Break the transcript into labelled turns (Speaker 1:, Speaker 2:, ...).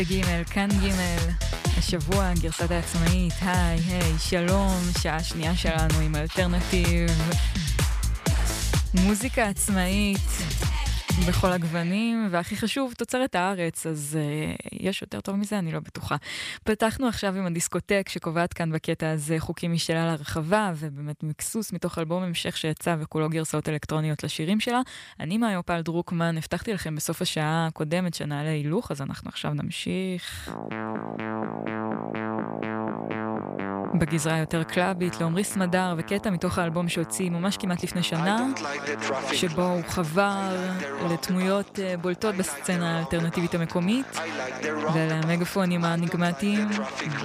Speaker 1: גימל, כאן גימל, השבוע גרסת העצמאית, היי, שלום, שעה שנייה שלנו עם אלטרנטיב, מוזיקה עצמאית בכל הגוונים, והכי חשוב, תוצרת הארץ, אז יש יותר טוב מזה, אני לא בטוחה. פתחנו עכשיו עם הדיסקוטק שקובעת כאן בקטע הזה חוקים משלה לרחבה, ובאמת מקסוס מתוך אלבום המשך שיצא וכולו גרסאות אלקטרוניות לשירים שלה. אני מאיופל דרוקמן, הבטחתי לכם בסוף השעה הקודמת שנעלה הילוך, אז אנחנו עכשיו נמשיך. בגזרה יותר קלאבית, לעומרי סמדר וקטע מתוך האלבום שהוציא ממש כמעט לפני שנה, שבו הוא חבר לדמויות בולטות בסצנה האלטרנטיבית המקומית ולמגפונים הנגמטיים